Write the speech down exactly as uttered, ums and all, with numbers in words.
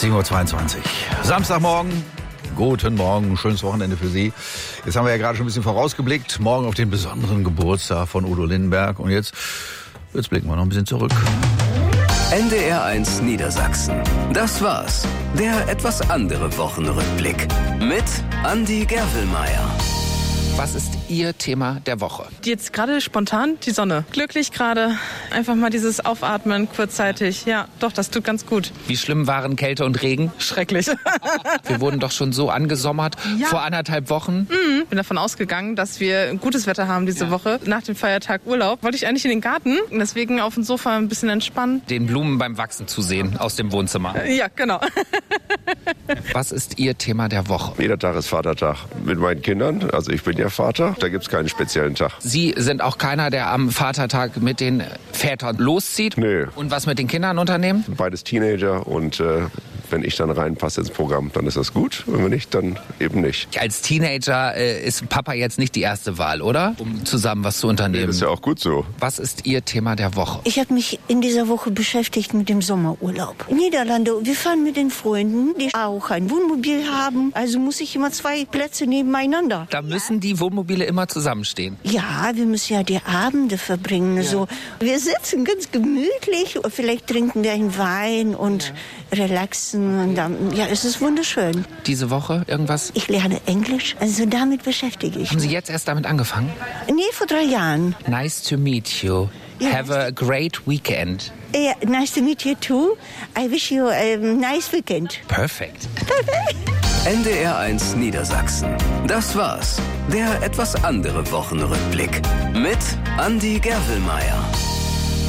sieben Uhr zweiundzwanzig. Samstagmorgen. Guten Morgen, schönes Wochenende für Sie. Jetzt haben wir ja gerade schon ein bisschen vorausgeblickt. Morgen auf den besonderen Geburtstag von Udo Lindenberg. Und jetzt, jetzt blicken wir noch ein bisschen zurück. N D R eins Niedersachsen. Das war's. Der etwas andere Wochenrückblick. Mit Andi Gerwelmeier. Was ist Ihr Thema der Woche? Jetzt gerade spontan die Sonne. Glücklich gerade. Einfach mal dieses Aufatmen kurzzeitig. Ja, doch, das tut ganz gut. Wie schlimm waren Kälte und Regen? Schrecklich. Wir wurden doch schon so angesommert ja. vor anderthalb Wochen. Mhm. Bin davon ausgegangen, dass wir gutes Wetter haben diese ja. Woche. Nach dem Feiertag Urlaub wollte ich eigentlich in den Garten. Und deswegen auf dem Sofa ein bisschen entspannen. Den Blumen beim Wachsen zu sehen aus dem Wohnzimmer. Ja, genau. Was ist Ihr Thema der Woche? Jeder Tag ist Vatertag mit meinen Kindern. Also ich bin ja Vater, da gibt's keinen speziellen Tag. Sie sind auch keiner, der am Vatertag mit den Vätern loszieht? Nö. Und was mit den Kindern unternehmen? Beides Teenager und äh, wenn ich dann reinpasse ins Programm, dann ist das gut. Und wenn nicht, dann eben nicht. Als Teenager äh, ist Papa jetzt nicht die erste Wahl, oder? Um zusammen was zu unternehmen. Das ist ja auch gut so. Was ist Ihr Thema der Woche? Ich habe mich in dieser Woche beschäftigt mit dem Sommerurlaub. Niederlande, wir fahren mit den Freunden, die auch ein Wohnmobil haben. Also muss ich immer zwei Plätze nebeneinander. Da müssen die Wohnmobile immer zusammenstehen. Ja, wir müssen ja die Abende verbringen. Ja. So. Wir sitzen ganz gemütlich. Vielleicht trinken wir einen Wein und ja. relaxen. Und dann, ja, es ist wunderschön. Diese Woche irgendwas? Ich lerne Englisch, also damit beschäftige ich Haben Sie mich. jetzt erst damit angefangen? Nee, vor drei Jahren. Nice to meet you. Ja. Have a great weekend. Yeah, nice to meet you too. I wish you a nice weekend. Perfekt. N D R eins Niedersachsen. Das war's. Der etwas andere Wochenrückblick. Mit Andi Gerwelmeier.